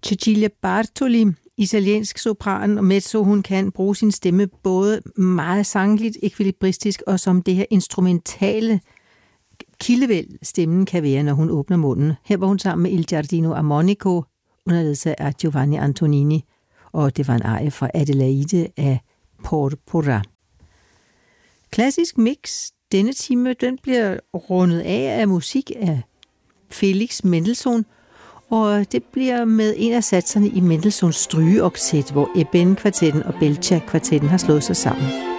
Cecilia Bartoli, italiensk sopran og mezzo. Hun kan bruge sin stemme både meget sangligt, ekvilibristisk og som det her instrumentale kildevæld, stemmen kan være, når hun åbner munden. Her var hun sammen med Il Giardino Armonico under ledelse af Giovanni Antonini, og det var en arie fra Adelaide af Porpora. Klassisk mix denne time, den bliver rundet af musik af Felix Mendelssohn, og det bliver med en af satserne i Mendelssohns strygeoktet, hvor Eben-kvartetten og Belcher-kvartetten har slået sig sammen.